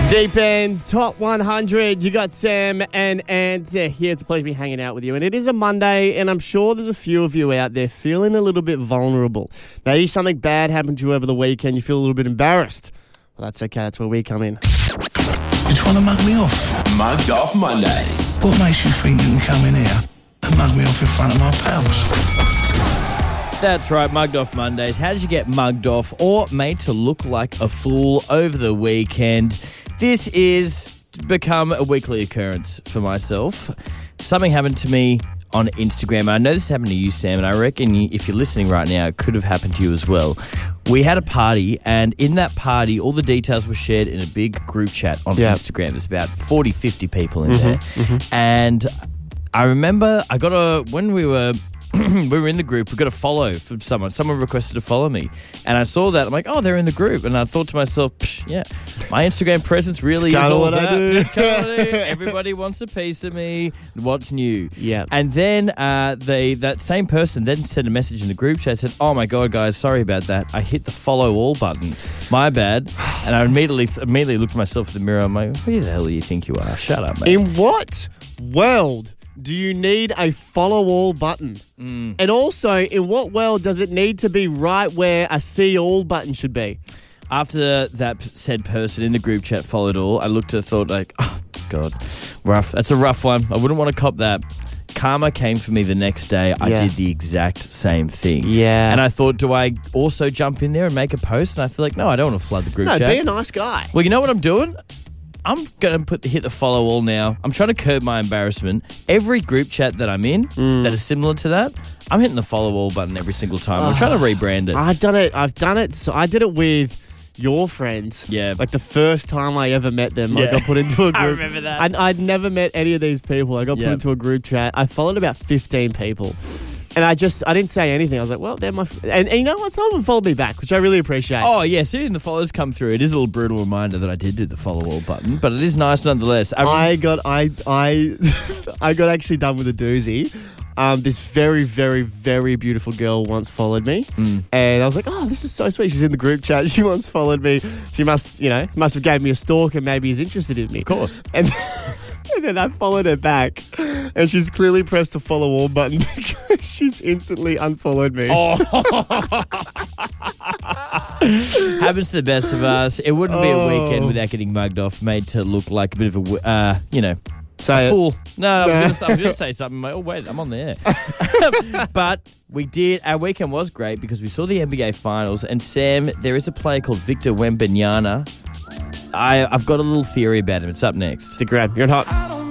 Deep End Top 100. You got Sam and Ant here. It's a pleasure to be hanging out with you. And it is a Monday, and I'm sure there's a few of you out there feeling a little bit vulnerable. Maybe something bad happened to you over the weekend. You feel a little bit embarrassed. Well, that's okay. That's where we come in. You're trying to mug me off. Mugged Off Mondays. What makes you think you can come in here and mug me off in front of my pals? That's right, Mugged Off Mondays. How did you get mugged off or made to look like a fool over the weekend? This is become a weekly occurrence for myself. Something happened to me on Instagram. I know this happened to you, Sam, and I reckon if you're listening right now, it could have happened to you as well. We had a party, and in that party, all the details were shared in a big group chat on Instagram. There's about 40, 50 people in there. And I remember when we were in the group, we got a follow from someone. Someone requested to follow me. And I saw that. I'm like, oh, they're in the group. And I thought to myself, yeah, my Instagram presence really is all that. It's kind of what I do. Everybody wants a piece of me. What's new? Yeah. And then that same person then sent a message in the group chat, said, oh my God, guys, sorry about that. I hit the follow all button. My bad. And I immediately looked at myself in the mirror. I'm like, who the hell do you think you are? Shut up, man. In what world do you need a follow all button? And also, in what world does it need to be right where a see all button should be? After that said person in the group chat followed all, I looked and thought like, oh, God, rough. That's a rough one. I wouldn't want to cop that. Karma came for me the next day. I did the exact same thing. Yeah. And I thought, do I also jump in there and make a post? And I feel like, no, I don't want to flood the group chat. No, be a nice guy. Well, you know what I'm doing? I'm going to hit the follow all now. I'm trying to curb my embarrassment. Every group chat that I'm in that is similar to that, I'm hitting the follow all button every single time. I'm trying to rebrand it. I've done it. So I did it with your friends. Yeah. Like the first time I ever met them, I got put into a group. I remember that. And I'd never met any of these people. I got put into a group chat. I followed about 15 people. And I didn't say anything. I was like, well, they're my... And you know what? Some of them followed me back, which I really appreciate. Oh, yeah. Seeing the follows come through, it is a little brutal reminder that I did do the follow all button, but it is nice nonetheless. I got actually done with a doozy. This very, very, very beautiful girl once followed me. And I was like, oh, this is so sweet. She's in the group chat. She once followed me. She must have gave me a stalk and maybe is interested in me. Of course. And then I followed her back. And she's clearly pressed the follow all button because she's instantly unfollowed me. Oh. Happens to the best of us. It wouldn't be a weekend without getting mugged off, made to look like a bit of a, a fool. No, I was going to say something. Oh, wait, I'm on the air. But we did. Our weekend was great because we saw the NBA Finals. And Sam, there is a player called Victor Wembanyama. I've got a little theory about him. It's up next. Stick around. You're on Hot.